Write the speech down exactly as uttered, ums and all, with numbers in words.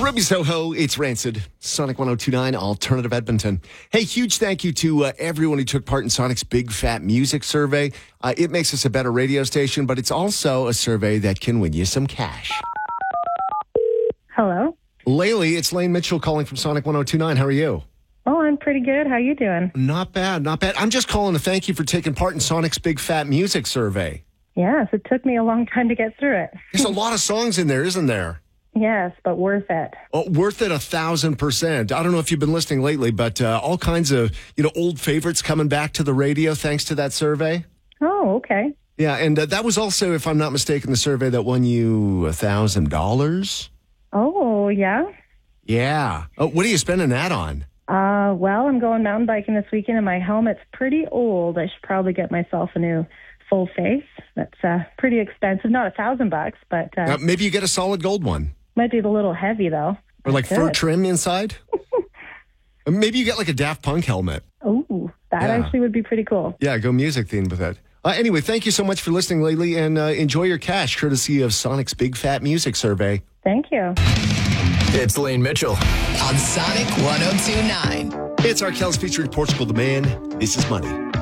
Ruby Soho, it's Rancid. Sonic one oh two point nine, Alternative Edmonton. Hey, huge thank you to uh, everyone who took part in Sonic's Big Fat Music Survey. Uh, it makes us a better radio station, but it's also a survey that can win you some cash. Hello? Laylee, it's Lane Mitchell calling from Sonic one oh two point nine. How are you? Oh, I'm pretty good. How you doing? Not bad, not bad. I'm just calling to thank you for taking part in Sonic's Big Fat Music Survey. Yes, it took me a long time to get through it. There's a lot of songs in there, isn't there? Yes, but worth it. Oh, worth it a thousand percent. I don't know if you've been listening lately, but uh, all kinds of, you know, old favorites coming back to the radio thanks to that survey. Oh, okay. Yeah, and uh, that was also, if I'm not mistaken, the survey that won you a thousand dollars. Oh, yeah? Yeah. Oh, what are you spending that on? Uh, well, I'm going mountain biking this weekend, and my helmet's pretty old. I should probably get myself a new full face. That's uh, pretty expensive. Not a thousand bucks, but uh, Uh, maybe you get a solid gold one. might be a little heavy, though. Or like Good. fur trim inside. Uh, maybe you get like a Daft Punk helmet. Oh, that Yeah. actually would be pretty cool. Yeah, go music themed with it. Uh, anyway, thank you so much for listening, Laylee, and uh, enjoy your cash, courtesy of Sonic's Big Fat Music Survey. Thank you. It's Lane Mitchell. On Sonic one oh two point nine. It's Arkells featuring Portugal the Man. This is Money.